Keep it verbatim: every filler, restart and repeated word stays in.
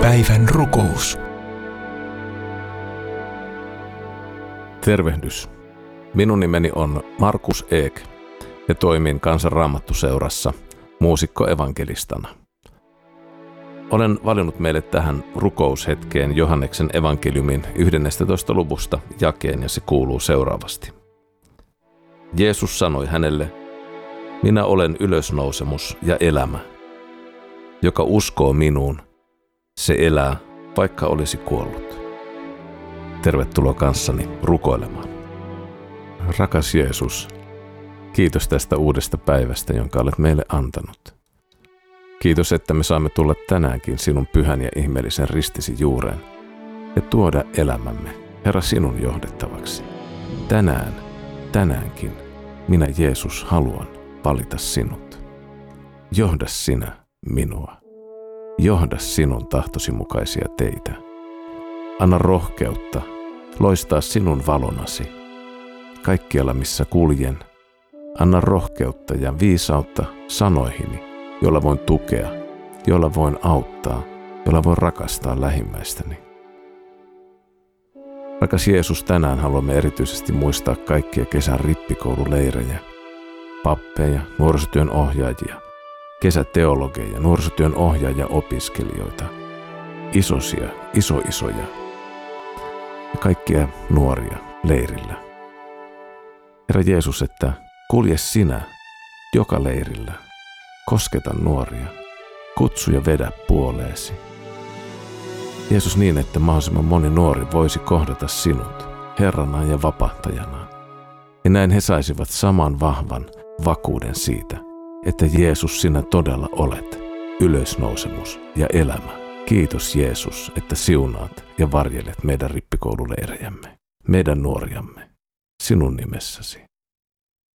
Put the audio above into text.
Päivän rukous. Tervehdys. Minun nimeni on Markus Eek ja toimin Kansan Raamattuseurassa muusikko-evankelistana. Olen valinnut meille tähän rukoushetkeen Johanneksen evankeliumin yhdennestätoista luvusta jakeen ja se kuuluu seuraavasti. Jeesus sanoi hänelle, minä olen ylösnousemus ja elämä. Joka uskoo minuun, se elää, vaikka olisi kuollut. Tervetuloa kanssani rukoilemaan. Rakas Jeesus, kiitos tästä uudesta päivästä, jonka olet meille antanut. Kiitos, että me saamme tulla tänäänkin sinun pyhän ja ihmeellisen ristisi juureen ja tuoda elämämme, Herra, sinun johdettavaksi. Tänään, tänäänkin, minä Jeesus haluan valita sinut. Johda sinä minua. Johda sinun tahtosi mukaisia teitä. Anna rohkeutta loistaa sinun valonasi. Kaikkialla missä kuljen, anna rohkeutta ja viisautta sanoihini, joilla voin tukea, joilla voin auttaa, joilla voin rakastaa lähimmäistäni. Rakas Jeesus, tänään haluamme erityisesti muistaa kaikkia kesän rippikoululeirejä, pappeja, nuorisotyön ohjaajia, kesäteologeja, nuorisotyön ohjaajia, opiskelijoita, isosia, isoisoja ja kaikkia nuoria leirillä. Herra Jeesus, että kulje sinä joka leirillä, kosketa nuoria, kutsu ja vedä puoleesi. Jeesus, niin, että mahdollisimman moni nuori voisi kohdata sinut Herranaan ja vapahtajanaan. Ja näin he saisivat saman vahvan vakuuden siitä, että Jeesus, sinä todella olet ylösnousemus ja elämä. Kiitos Jeesus, että siunaat ja varjelet meidän rippikoululeirejämme, meidän nuoriamme, sinun nimessäsi.